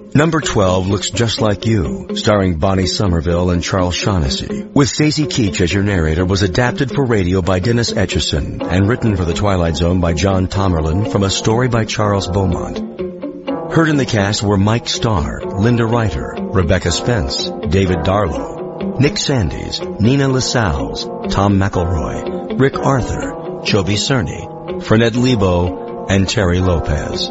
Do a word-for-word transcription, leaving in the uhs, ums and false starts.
Number twelve looks just like you, starring Bonnie Somerville and Charles Shaughnessy, with Stacey Keach as your narrator, was adapted for radio by Dennis Etchison and written for The Twilight Zone by John Tomerlin from a story by Charles Beaumont. Heard in the cast were Mike Starr, Linda Ryder, Rebecca Spence, David Darlow, Nick Sandys, Nina Lascelles, Tom McElroy, Rick Arthur, Chobi Cerny, Ferned Lebo, and Terry Lopez.